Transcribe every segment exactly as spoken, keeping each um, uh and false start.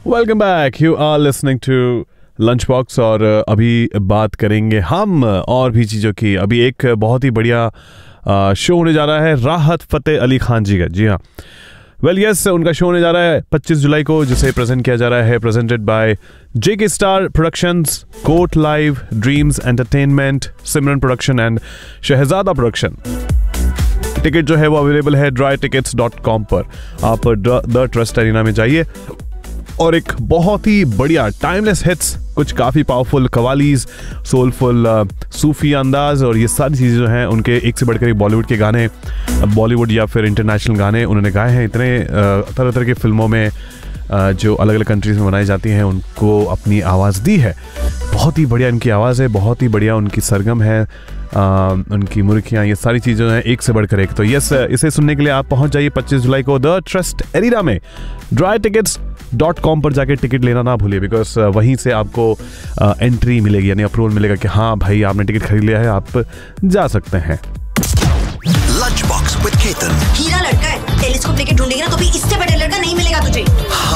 Welcome back, you are listening to lunch box और अभी बात करेंगे हम और भी चीज़ों की। अभी एक बहुत ही बढ़िया शो होने जा रहा है राहत फ़तेह अली खान जी का। जी हाँ, वेल यस, उनका शो होने जा रहा है पच्चीस जुलाई को, जिसे प्रेजेंट किया जा रहा है, presented by JK star productions, court live, dreams entertainment, Simran production and Shahzada production. Ticket जो है वो अवेलेबल है ड्राई टिकट्स डॉट कॉम पर। आप द ट्रस्ट एरिना में जाइए और एक बहुत ही बढ़िया टाइमलेस हिट्स, कुछ काफ़ी पावरफुल कवालीज, सोलफुल सूफी अंदाज और ये सारी चीज़ें जो हैं उनके एक से बढ़कर एक बॉलीवुड के गाने, बॉलीवुड या फिर इंटरनेशनल गाने उन्होंने गाए हैं। इतने तरह तरह की फिल्मों में जो अलग अलग कंट्रीज़ में बनाई जाती हैं उनको अपनी आवाज़ दी है। बहुत ही बढ़िया इनकी आवाज़ है, बहुत ही बढ़िया उनकी सरगम है, आ, उनकी मुर्खियाँ, ये सारी चीज़ें हैं एक से बढ़कर एक। तो यस, इसे सुनने के लिए आप पहुँच जाइए पच्चीस जुलाई को द ट्रस्ट एरिना में। ड्राई टिकट्स डॉट कॉम पर जाके टिकट लेना ना भूलिए, बिकॉज वहीं से आपको एंट्री मिलेगी, यानी अप्रूवल मिलेगा कि हाँ भाई आपने टिकट खरीद लिया है, आप जा सकते हैं। Lunch box with Ketan. हीरा लड़का है, टेलीस्कोप लेके ढूंढेगी ना, कभी इससे बड़ा लड़का नहीं मिलेगा तुझे।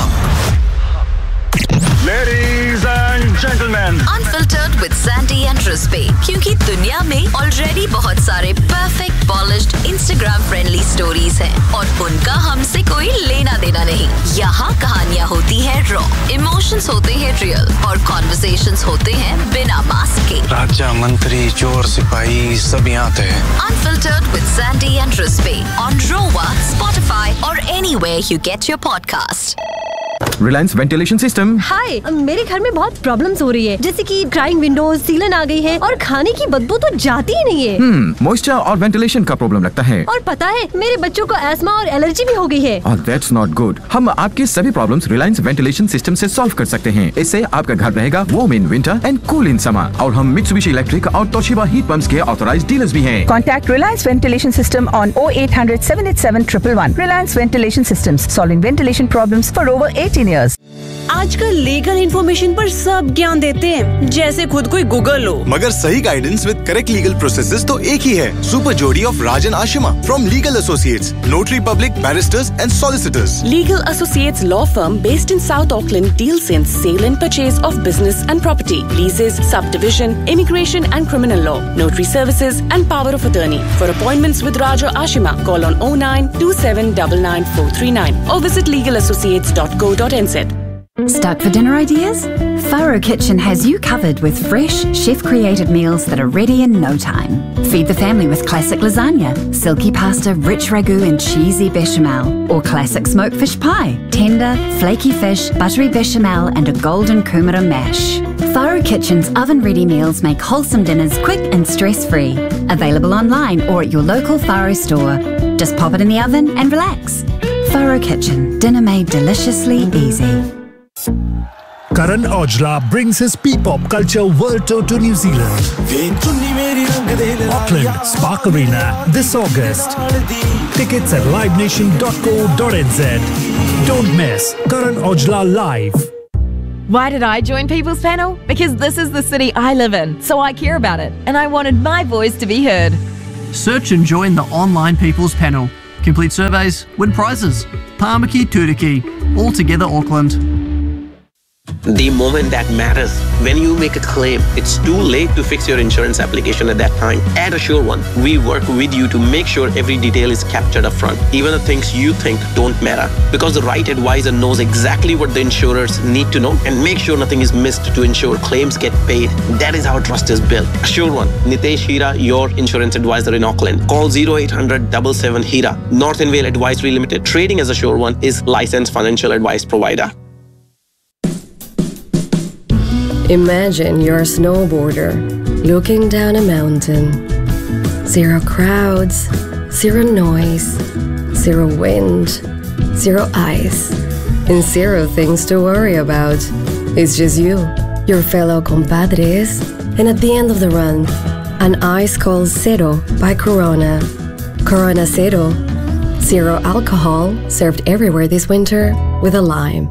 Ladies and gentlemen, Unfiltered with Sandy and Rizpe, क्योंकि दुनिया में ऑलरेडी बहुत सारे perfect polished Instagram friendly stories हैं और उनका हमसे कोई लेना देना नहीं। यहाँ कहानियाँ होती हैं रॉ, इमोशंस होते हैं रियल और कॉन्वर्सेशंस होते हैं बिना मास्क के। राजा मंत्री चोर सिपाही सब यहाँ थे। Unfiltered with Sandy and Rizpe on Rowa, Spotify और anywhere you get your podcast. Reliance ventilation system. हाय, मेरे घर में बहुत प्रॉब्लम्स हो रही है, जैसे कि ड्राइंग विंडोज, सीलन आ गई है और खाने की बदबू तो जाती ही नहीं है। हम्म, मॉइस्चर और वेंटिलेशन का प्रॉब्लम लगता है। और पता है मेरे बच्चों को एस्मा और एलर्जी भी हो गई है। और दैट्स नॉट गुड। हम आपके सभी प्रॉब्लम्स रिलायंस वेंटिलेशन सिस्टम से सॉल्व कर सकते हैं। इससे आपका घर रहेगा warm in winter and cool in summer. और हम मित्सुबिशी इलेक्ट्रिक और तोशिबा हीट पंप्स के ऑथराइज्ड डीलर्स भी हैं। Contact Reliance Ventilation System on oh eight hundred seven eight seven one one one. Reliance Ventilation Systems, solving ventilation problems for over eighteen years. आजकल legal information पर सब ज्ञान देते हैं, जैसे खुद कोई गूगल हो। मगर सही guidance with correct legal processes तो एक ही है। सुपर जोड़ी of Rajan Ashima from legal associates, notary public, barrister's and solicitors. Legal Associates law firm based in South Auckland deals in sale and purchase of business and property, leases, subdivision, immigration and criminal law, notary services and power of attorney. For appointments with Raja Ashima, call on oh nine two seven nine nine four three nine or visit legal associates dot co dot n z. Stuck for dinner ideas? Faro Kitchen has you covered with fresh, chef-created meals that are ready in no time. Feed the family with classic lasagna, silky pasta, rich ragu and cheesy bechamel, or classic smoked fish pie, tender, flaky fish, buttery bechamel and a golden kumara mash. Faro Kitchen's oven-ready meals make wholesome dinners quick and stress-free. Available online or at your local Faro store. Just pop it in the oven and relax. Faro Kitchen, dinner made deliciously easy. Karan Aujla brings his P-pop culture world tour to New Zealand. Auckland Spark Arena this August. Tickets at live nation dot co dot n z. Don't miss Karan Aujla live. Why did I join People's Panel? Because this is the city I live in, so I care about it, and I wanted my voice to be heard. Search and join the online People's Panel. Complete surveys, win prizes. Pāmaki Turiki, all together Auckland. The moment that matters. When you make a claim, it's too late to fix your insurance application at that time. At Assure One, we work with you to make sure every detail is captured up front, even the things you think don't matter. Because the right advisor knows exactly what the insurers need to know and make sure nothing is missed to ensure claims get paid. That is how trust is built. Assure One, Nitesh Hira, your insurance advisor in Auckland. Call oh eight hundred seven seven Hira. Northern Vale Advisory Limited, trading as Assure One, is licensed financial advice provider. Imagine you're a snowboarder looking down a mountain. Zero crowds, zero noise, zero wind, zero ice, and zero things to worry about. It's just you, your fellow compadres, and at the end of the run, an ice cold Zero by Corona. Corona Zero, zero alcohol, served everywhere this winter with a lime.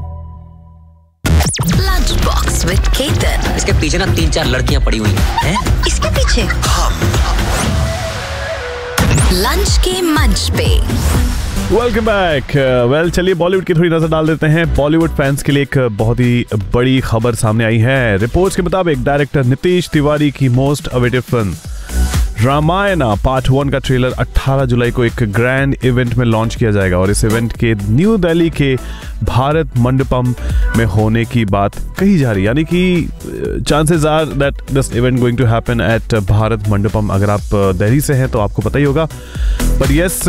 Lunchbox with Ketan. इसके पीछे ना तीन चार लड़कियां पड़ी हुई हैं। इसके पीछे? लंच के मंच पे वेलकम बैक। वेल चलिए बॉलीवुड की थोड़ी नजर डाल देते हैं। बॉलीवुड फैंस के लिए एक बहुत ही बड़ी खबर सामने आई है। रिपोर्ट्स के मुताबिक डायरेक्टर नीतीश तिवारी की most awaited film Ramayana part one का ट्रेलर अठारह जुलाई को एक ग्रैंड इवेंट में लॉन्च किया जाएगा और इस इवेंट के न्यू दिल्ली के भारत मंडपम में होने की बात कही जा रही है, यानी कि chances are that this event going to happen at Bharat Mandapam. अगर आप दिल्ली से हैं तो आपको पता ही होगा, बट यस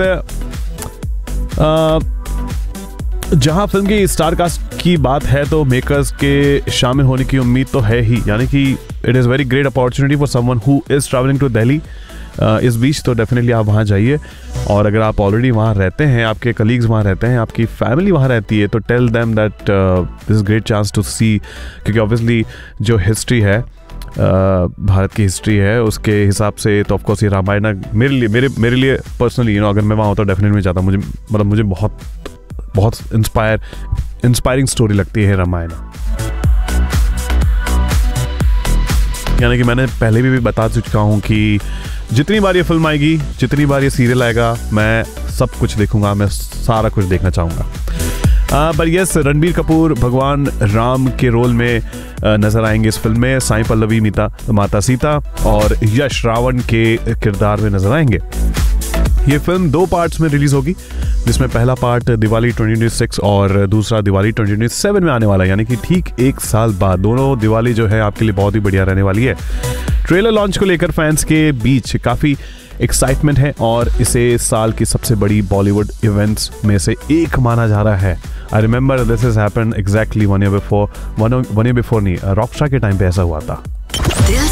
जहां फिल्म की स्टारकास्ट की बात है तो मेकर्स के शामिल होने की उम्मीद तो है ही, यानी कि it is very great opportunity for someone who is travelling to Delhi इस बीच। तो डेफिनेटली आप वहाँ जाइए, और अगर आप ऑलरेडी वहाँ रहते हैं, आपके कलीग्स वहाँ रहते हैं, आपकी फैमिली वहाँ रहती है, तो tell them that this is great chance to सी, क्योंकि ऑब्वियसली जो हिस्ट्री है Uh, भारत की हिस्ट्री है उसके हिसाब से तो ऑफकोर्स ये रामायण मेरे लिए मेरे मेरे लिए पर्सनली यू नो अगर मैं वहाँ होता डेफिनेटली मैं चाहता, मुझे मतलब मुझे बहुत बहुत इंस्पायर इंस्पायरिंग स्टोरी लगती है रामायण। यानी कि मैंने पहले भी, भी बता चुका हूँ कि जितनी बार ये फिल्म आएगी, जितनी बार ये सीरियल आएगा, मैं सब कुछ देखूंगा, मैं सारा कुछ देखना चाहूँगा। पर यस रणबीर कपूर भगवान राम के रोल में नजर आएंगे इस फिल्म में। साई पल्लवी मीता माता सीता और यश रावण के किरदार में नजर आएंगे। ये फिल्म दो पार्ट्स में रिलीज होगी, जिसमें पहला part Diwali twenty twenty six और दूसरा दिवाली ट्वेंटी ट्वेंटी सेवन में आने वाला है, यानी कि ठीक एक साल बाद। दोनों दिवाली जो है आपके लिए बहुत ही बढ़िया रहने वाली है। ट्रेलर लॉन्च को लेकर फैंस के बीच काफ़ी एक्साइटमेंट है और इसे साल की सबसे बड़ी बॉलीवुड इवेंट्स में से एक माना जा रहा है। I remember this has happened exactly one year before one one year before नहीं, रॉकस्टार के टाइम पे ऐसा हुआ था।